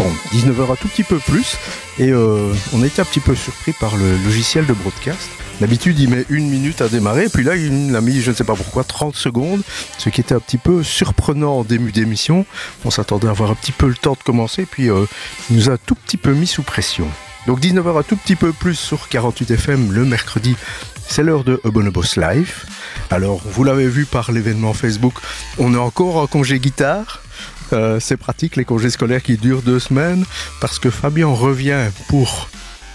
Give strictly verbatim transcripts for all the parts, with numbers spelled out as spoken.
Bon, dix-neuf heures un tout petit peu plus, et euh, on a été un petit peu surpris par le logiciel de broadcast. D'habitude, il met une minute à démarrer, et puis là, il a mis, je ne sais pas pourquoi, trente secondes, ce qui était un petit peu surprenant en début d'émission. On s'attendait à avoir un petit peu le temps de commencer, puis euh, il nous a un tout petit peu mis sous pression. Donc dix-neuf heures un tout petit peu plus sur quarante-huit F M le mercredi, c'est l'heure de A Bonobos Live. Alors, vous l'avez vu par l'événement Facebook, on est encore en congé guitare. Euh, c'est pratique, les congés scolaires qui durent deux semaines, parce que Fabien revient pour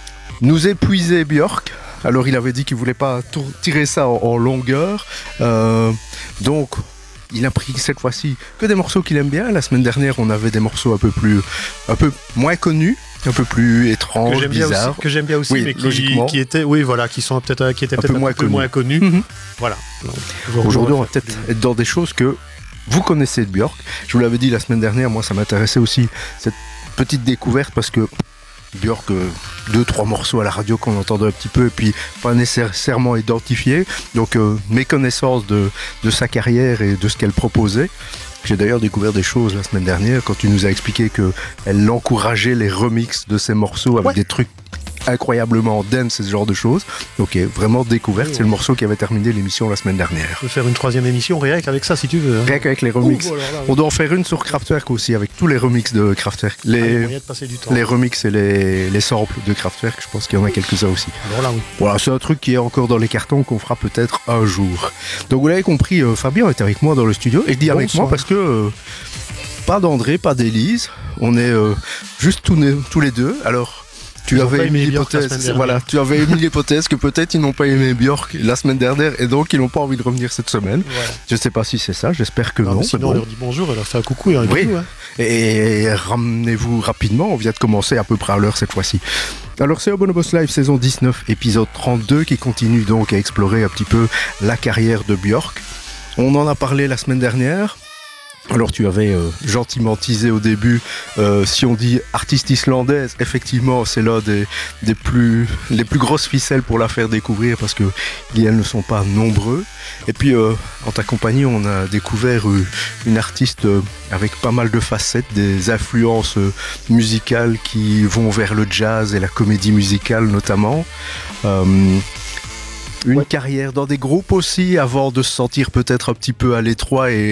nous épuiser Björk. Alors il avait dit qu'il voulait pas tour- tirer ça en, en longueur, euh, donc il a pris cette fois-ci que des morceaux qu'il aime bien. La semaine dernière on avait des morceaux un peu plus, un peu moins connus, un peu plus étranges, que j'aime bizarres, bien aussi, que j'aime bien aussi, oui, mais qui, logiquement. qui étaient, oui voilà, qui sont peut-être, qui étaient Un peut-être peu un moins peu moins connus. Mm-hmm. Voilà. Donc, aujourd'hui, aujourd'hui on va faire peut-être plus- être dans des choses que vous connaissez de Björk. Je vous l'avais dit la semaine dernière, moi ça m'intéressait aussi cette petite découverte, parce que Björk, euh, deux trois morceaux à la radio qu'on entendait un petit peu et puis pas nécessairement identifiés, donc euh, mes connaissances de, de sa carrière et de ce qu'elle proposait. J'ai d'ailleurs découvert des choses la semaine dernière quand tu nous as expliqué qu'elle encourageait les remixes de ses morceaux avec Ouais. des trucs incroyablement dance et ce genre de choses. Ok, vraiment découverte, Oui, c'est le morceau qui avait terminé l'émission la semaine dernière. On peut faire une troisième émission rien qu'avec ça si tu veux. Hein. Rien qu'avec les remixes. Ouh, alors là, oui. On doit en faire une sur Kraftwerk aussi, avec tous les remixes de Kraftwerk. Ah, il y a Les, moyen de passer du temps. les remixes et les, les samples de Kraftwerk, je pense qu'il y en a quelques-uns aussi. Alors là, oui. Voilà, c'est un truc qui est encore dans les cartons qu'on fera peut-être un jour. Donc vous l'avez compris, euh, Fabien est avec moi dans le studio, et je dis avec Bonsoir. moi parce que euh, pas d'André, pas d'Élise, on est euh, juste tous, né- tous les deux. Alors tu Ils ont avais pas émis aimé Björk la l'hypothèse, semaine voilà, dernière. tu avais émis l'hypothèse que peut-être ils n'ont pas aimé Björk la semaine dernière et donc ils n'ont pas envie de revenir cette semaine. Voilà. Je sais pas si c'est ça, j'espère que Non, non. mais c'est sinon, bon. on leur dit bonjour, on leur fait un coucou et un Oui. bisou. Hein. Et ramenez-vous rapidement, on vient de commencer à peu près à l'heure cette fois-ci. Alors c'est A Bonobos Live saison dix-neuf, épisode trente-deux, qui continue donc à explorer un petit peu la carrière de Björk. On en a parlé la semaine dernière. Alors tu avais euh, gentiment teasé au début, euh, si on dit artiste islandaise, effectivement c'est l'un des, des plus, les plus grosses ficelles pour la faire découvrir, parce que elles ne sont pas nombreux. Et puis euh, en ta compagnie on a découvert euh, une artiste euh, avec pas mal de facettes, des influences euh, musicales qui vont vers le jazz et la comédie musicale notamment. Euh, une Ouais. carrière dans des groupes aussi, avant de se sentir peut-être un petit peu à l'étroit et